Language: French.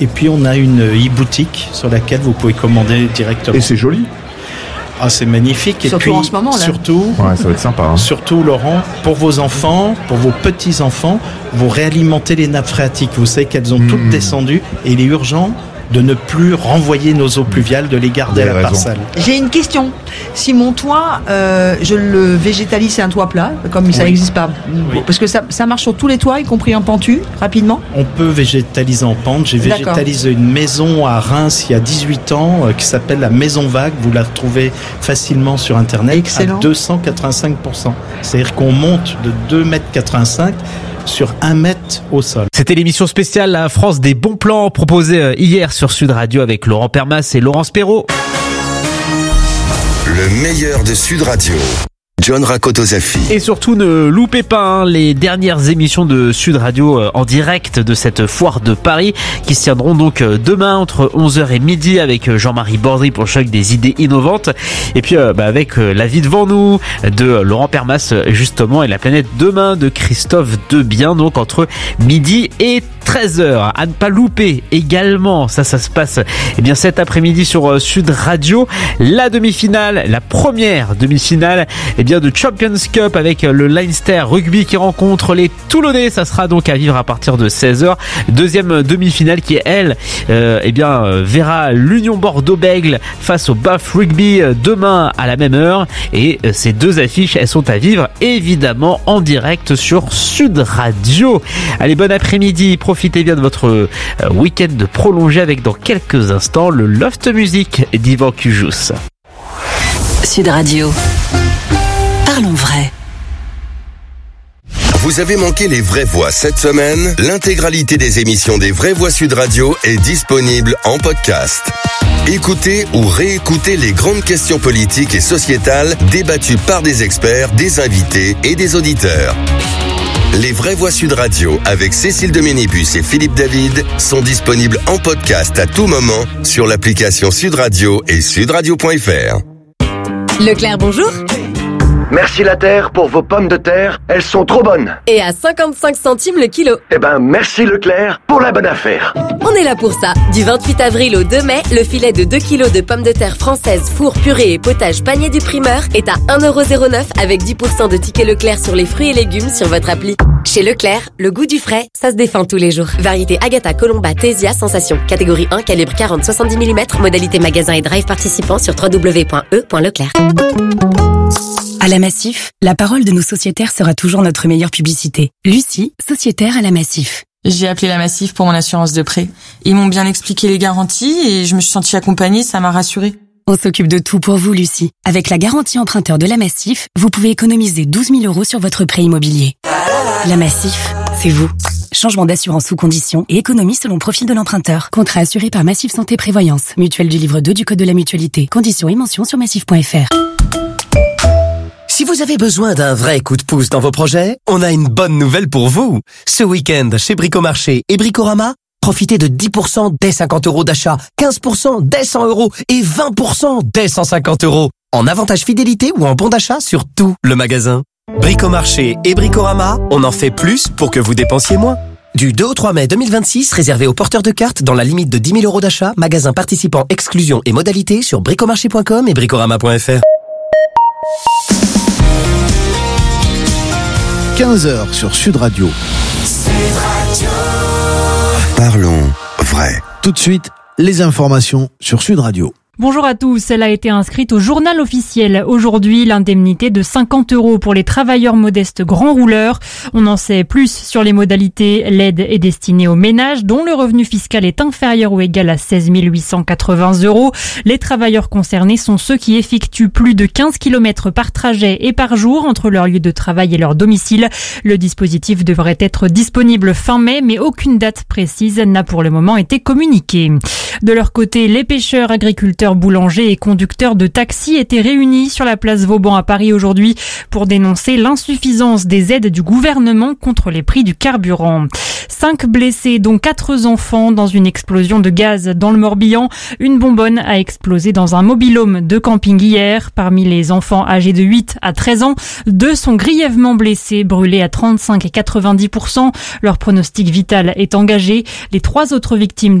Et puis on a une e-boutique sur laquelle vous pouvez commander directement. Et c'est joli. Ah, c'est magnifique. Surtout et puis, en ce moment, là. Surtout, Ouais, ça va être sympa. Hein. Surtout, Laurent, pour vos enfants, pour vos petits-enfants, vous réalimentez les nappes phréatiques. Vous savez qu'elles ont toutes descendu et il est urgent de ne plus renvoyer nos eaux pluviales, de les garder à la parcelle. J'ai une question. Si mon toit, je le végétalise, c'est un toit plat, comme ça n'existe pas. Oui. Parce que ça marche sur tous les toits, y compris en pentu, rapidement. On peut végétaliser en pente. J'ai végétalisé une maison à Reims il y a 18 ans qui s'appelle la Maison Vague. Vous la trouvez facilement sur Internet. Excellent. À 285%. C'est-à-dire qu'on monte de 2,85 m sur 1 mètre au sol. C'était l'émission spéciale La France des bons plans proposée hier sur Sud Radio avec Laurent Permas et Laurence Perrault. Le meilleur de Sud Radio. John Rakotozafi. Et surtout, ne loupez pas les dernières émissions de Sud Radio en direct de cette foire de Paris qui se tiendront donc demain entre 11h et midi avec Jean-Marie Bordry pour choc des idées innovantes. Et puis avec La vie devant nous de Laurent Permas justement et La planète demain de Christophe Debien, donc entre midi et 13h. À ne pas louper également, ça se passe cet après-midi sur Sud Radio, la demi-finale, la première demi-finale de Champions Cup avec le Leinster Rugby qui rencontre les Toulonnais. Ça sera donc à vivre à partir de 16h. Deuxième demi-finale qui elle verra l'Union Bordeaux-Bègles face au Bath Rugby demain à la même heure. Et ces deux affiches, elles sont à vivre évidemment en direct sur Sud Radio. Allez, bon après-midi, profitez bien de votre week-end prolongé avec dans quelques instants le Loft Music d'Yvan Cujous. Sud Radio. Parlons vrai. Vous avez manqué les vraies voix cette semaine? L'intégralité des émissions des Vraies Voix Sud Radio est disponible en podcast. Écoutez ou réécoutez les grandes questions politiques et sociétales débattues par des experts, des invités et des auditeurs. Les Vraies Voix Sud Radio avec Cécile Dominibus et Philippe David sont disponibles en podcast à tout moment sur l'application Sud Radio et sudradio.fr. Leclerc, bonjour. Merci la Terre pour vos pommes de terre, elles sont trop bonnes. Et à 55 centimes le kilo. Eh ben, merci Leclerc pour la bonne affaire. On est là pour ça. Du 28 avril au 2 mai, le filet de 2 kilos de pommes de terre françaises, four, purée et potage panier du primeur est à 1,09€ avec 10% de tickets Leclerc sur les fruits et légumes sur votre appli. Chez Leclerc, le goût du frais, ça se défend tous les jours. Variété Agatha, Colomba, Tésia, Sensation. Catégorie 1, calibre 40-70 mm. Modalité magasin et drive participant sur www.e.leclerc. À la Massif, la parole de nos sociétaires sera toujours notre meilleure publicité. Lucie, sociétaire à la Massif. J'ai appelé la Massif pour mon assurance de prêt. Ils m'ont bien expliqué les garanties et je me suis sentie accompagnée, ça m'a rassurée. On s'occupe de tout pour vous, Lucie. Avec la garantie emprunteur de la Massif, vous pouvez économiser 12 000 € sur votre prêt immobilier. La Massif, c'est vous. Changement d'assurance sous conditions et économie selon profil de l'emprunteur. Contrat assuré par Massif Santé Prévoyance. Mutuelle du livre 2 du Code de la Mutualité. Conditions et mentions sur massif.fr. Si vous avez besoin d'un vrai coup de pouce dans vos projets, on a une bonne nouvelle pour vous. Ce week-end, chez Bricomarché et Bricorama, profitez de 10% dès 50 € d'achat, 15% dès 100 € et 20% dès 150 €. En avantage fidélité ou en bon d'achat sur tout le magasin. Bricomarché et Bricorama, on en fait plus pour que vous dépensiez moins. Du 2 au 3 mai 2026, réservé aux porteurs de cartes dans la limite de 10 000 € d'achat, magasin participant, exclusion et modalités sur bricomarché.com et bricorama.fr. 15h sur Sud Radio. Parlons vrai. Tout de suite, les informations sur Sud Radio. Bonjour à tous, elle a été inscrite au journal officiel. Aujourd'hui, l'indemnité de 50 € pour les travailleurs modestes grands rouleurs. On en sait plus sur les modalités. L'aide est destinée aux ménages dont le revenu fiscal est inférieur ou égal à 16 880 €. Les travailleurs concernés sont ceux qui effectuent plus de 15 km par trajet et par jour entre leur lieu de travail et leur domicile. Le dispositif devrait être disponible fin mai, mais aucune date précise n'a pour le moment été communiquée. De leur côté, les pêcheurs, agriculteurs, boulangers et conducteurs de taxi étaient réunis sur la place Vauban à Paris aujourd'hui pour dénoncer l'insuffisance des aides du gouvernement contre les prix du carburant. 5 blessés, dont 4 enfants, dans une explosion de gaz dans le Morbihan. Une bonbonne a explosé dans un mobil-home de camping hier. Parmi les enfants âgés de 8 à 13 ans, 2 sont grièvement blessés, brûlés à 35 et 90%. Leur pronostic vital est engagé. Les 3 autres victimes